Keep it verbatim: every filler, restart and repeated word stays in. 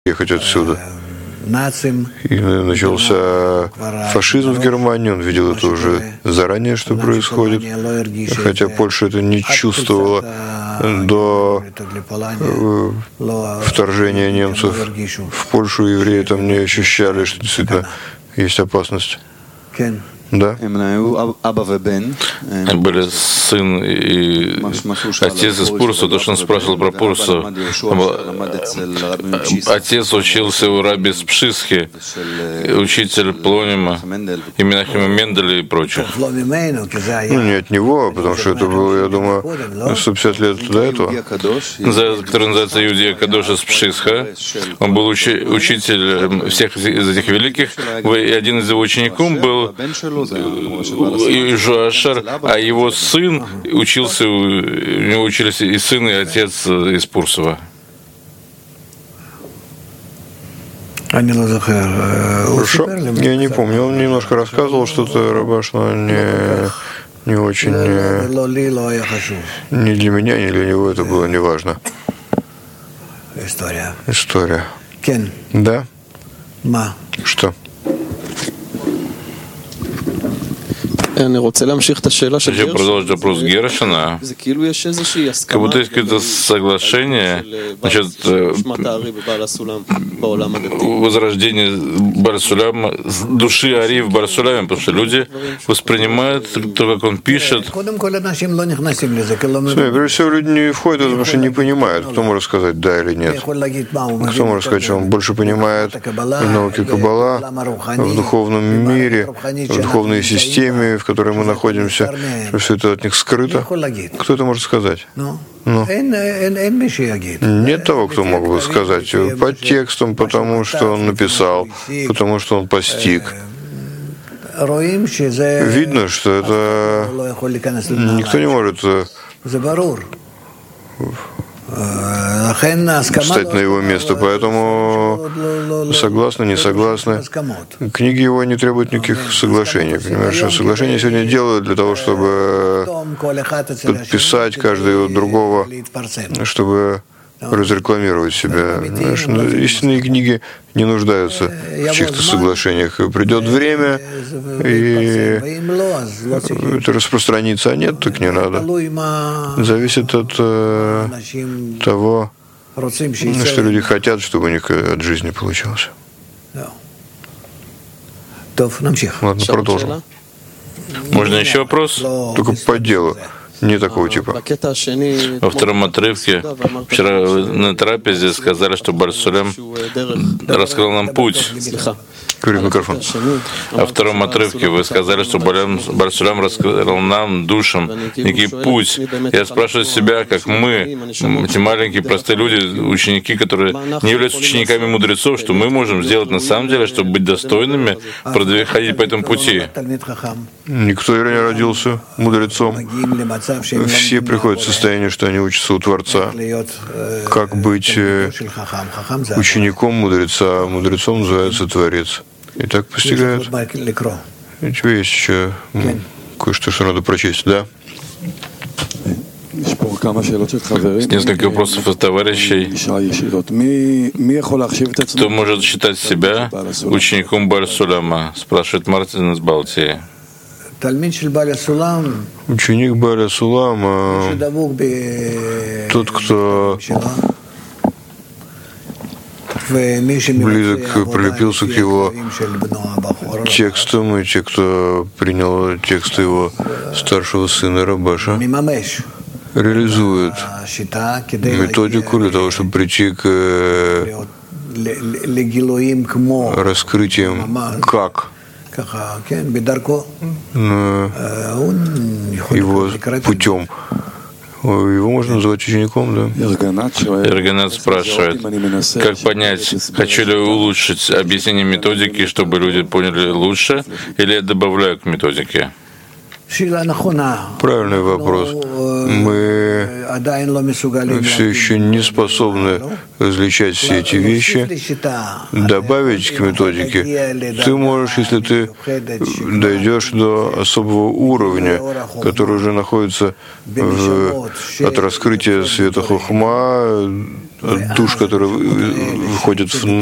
ехать отсюда. И начался фашизм в Германии, он видел это уже заранее, что происходит, хотя Польша это не чувствовала до вторжения немцев в Польшу, евреи там не ощущали, что действительно есть опасность. Да? Были сын и отец из Пурса. То, что он спрашивал про Пурса. Отец учился у раби Спшисхи, учитель Плонима, и Менахема Менделя и прочих. Ну, не от него, потому что это было, я думаю, сто пятьдесят лет до этого. Который называется Иудея Кадош из Пшисха. Он был учи- учитель всех из этих великих. И один из его учеников был Жоашар, а его сын учился, у него учились и сын, и отец из Пурсова. Хорошо. Я не помню. Он немножко рассказывал что-то, Рабаш, но не, не очень... Не, ни для меня, ни для него это было неважно. История. История. Да? Что? Хочу продолжить вопрос Гершина. Как будто есть какое-то соглашение насчет возрождения Бар-Суляма, души Ари в Бар-Суляме, потому что люди воспринимают то, как он пишет. Смотри, прежде всего, люди не входят в это, потому что не понимают, кто может сказать да или нет. Кто может сказать, что он больше понимает в науке Каббала, в духовном мире, в духовной системе, в которой мы находимся, что все это от них скрыто. Кто это может сказать? Ну. Нет того, кто мог бы сказать по текстам, потому что он написал, потому что он постиг. Видно, что это никто не может встать на его место, поэтому согласны, не согласны. Книги его не требуют никаких соглашений. Понимаешь, что соглашения сегодня делают для того, чтобы подписать каждого другого, чтобы разрекламировать себя. Понимаешь, истинные книги не нуждаются в чьих-то соглашениях. Придет время, и это распространится, а нет, так не надо. Зависит от э, того, что люди хотят, чтобы у них от жизни получилось. Ладно, продолжим. Можно еще вопрос? Только по делу. Не такого типа. Во втором отрывке вчера на трапезе сказали, что Бар-Сулям раскрыл нам путь. Говори в микрофон. Во втором отрывке вы сказали, что Бар-Сулям раскрыл нам, душам, некий путь. Я спрашиваю себя, как мы, эти маленькие простые люди, ученики, которые не являются учениками мудрецов, что мы можем сделать на самом деле, чтобы быть достойными, ходить по этому пути. Никто не родился мудрецом. Все приходят в состояние, что они учатся у Творца. Как быть учеником мудреца, мудрецом называется Творец. И так постигают. У тебя есть еще кое-что, что надо прочесть, да? Несколько вопросов от товарищей. Кто может считать себя учеником Бар-Суляма? Спрашивает Мартин из Балтии. Ученик Бааля Сулама, тот, кто близок, прилепился к его текстам, и те, кто принял тексты его старшего сына Рабаша, реализуют методику для того, чтобы прийти к раскрытиям, как его путем. Его можно называть учеником, да? Эрганат спрашивает, как понять, хочу ли улучшить объяснение методики, чтобы люди поняли лучше, или я добавляю к методике? Правильный вопрос. Мы все еще не способны различать все эти вещи. Добавить к методике ты можешь, если ты дойдешь до особого уровня, который уже находится в, от раскрытия света Хохма душ, которые выходят в